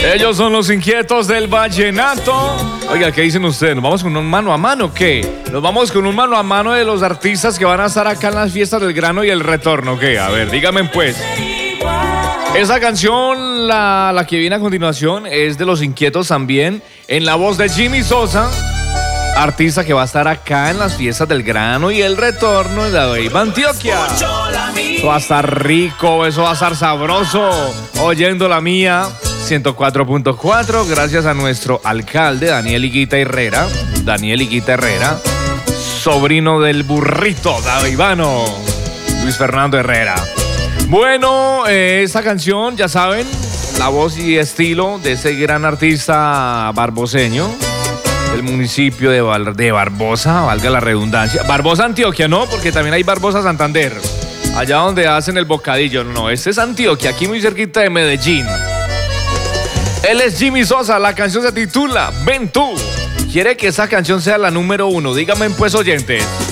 Ellos son los inquietos del vallenato. Oiga, ¿qué dicen ustedes? ¿Nos vamos con un mano a mano o qué? Nos vamos con un mano a mano de los artistas que van a estar acá en las fiestas del grano y el retorno, ¿qué? A ver, díganme pues. Esa canción, la que viene a continuación, es de Los Inquietos también, en la voz de Jimmy Sosa, artista que va a estar acá en las fiestas del grano y el retorno de David Antioquia. Eso va a estar rico, eso va a estar sabroso. Oyendo la mía, 104.4, gracias a nuestro alcalde, Daniel Higuita Herrera, sobrino del burrito davivano, Luis Fernando Herrera. Bueno, esta canción, ya saben, la voz y estilo de ese gran artista barboseño, del municipio de Barbosa, valga la redundancia. Barbosa, Antioquia, ¿no? Porque también hay Barbosa, Santander, allá donde hacen el bocadillo. No, este es Antioquia, aquí muy cerquita de Medellín. Él es Jimmy Sosa, la canción se titula Ven Tú. Quiere que esa canción sea la número 1, díganme pues oyentes.